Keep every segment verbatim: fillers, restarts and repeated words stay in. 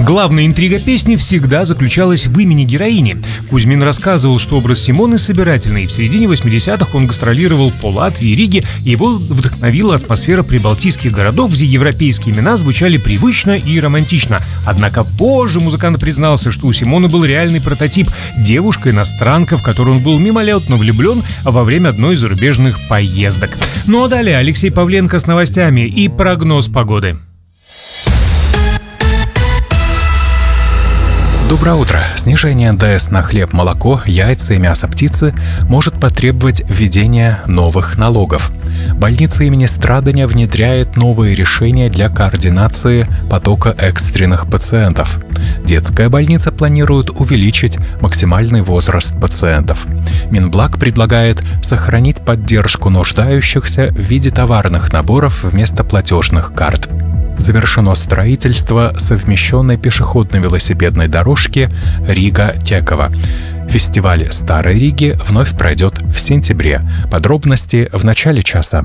Главная интрига песни всегда заключалась в имени героини. Кузьмин рассказывал, что образ Симоны собирательный. В середине восьмидесятых он гастролировал по Латвии и Риге, и его вдохновила атмосфера прибалтийских городов, где европейские имена звучали привычно и романтично. Однако позже музыкант признался, что у Симоны был реальный прототип – девушка-иностранка, в которую он был мимолетно влюблен во время одной из зарубежных поездок. Ну а далее Алексей Павленко с новостями и прогноз погоды. Доброе утро. Снижение эн дэ эс на хлеб, молоко, яйца и мясо птицы может потребовать введения новых налогов. Больница имени Страдания внедряет новые решения для координации потока экстренных пациентов. Детская больница планирует увеличить максимальный возраст пациентов. Минблаг предлагает сохранить поддержку нуждающихся в виде товарных наборов вместо платежных карт. Завершено строительство совмещенной пешеходно-велосипедной дорожки Рига-Теково. Фестиваль Старой Риги вновь пройдет в сентябре. Подробности в начале часа.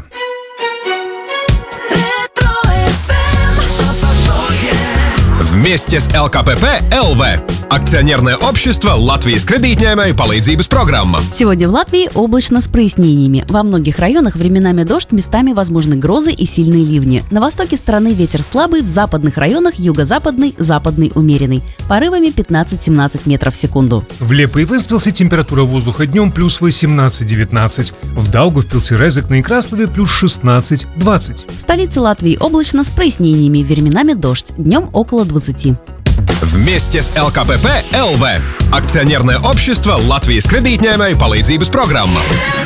Вместе с эл ка пэ пэ эл вэ. Акционерное общество Латвijas kredītņēmēju palīdzības программа. Сегодня в Латвии облачно с прояснениями. Во многих районах временами дождь, местами возможны грозы и сильные ливни. На востоке страны ветер слабый, в западных районах юго-западный, западный умеренный. Порывами пятнадцать-семнадцать метров в секунду. В Лепе и Венспилсе температура воздуха днем плюс восемнадцать-девятнадцать. В Даугавпилсе, Резекне и Краслове плюс шестнадцать-двадцать. В столице Латвии облачно с прояснениями, временами дождь, днем около двадцати. Вместе с эл ка пэ пэ эл вэ. Акционерное общество Латвijas kredītņēmēju palīdzības programma.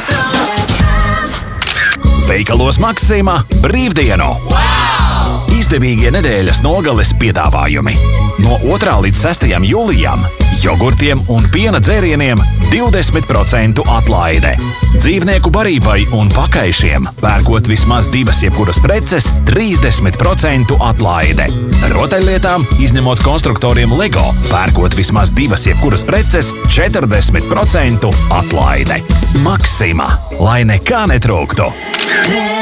Veikalos Maksima brīvdienu! Wow! Izdevīgie nedēļas nogales piedāvājumi. No otrā līdz sestajam jūlijam jogurtiem un piena dzērieniem divdesmit procentu atlaide. Dzīvnieku barībai un pakaišiem pērkot vismaz divas jebkuras preces trīsdesmit procentu atlaide. Rotaļlietām, izņemot konstruktoriem Lego, pērkot vismaz divas jebkuras preces četrdesmit procentu atlaide. Maksima, lai nekā netrūktu!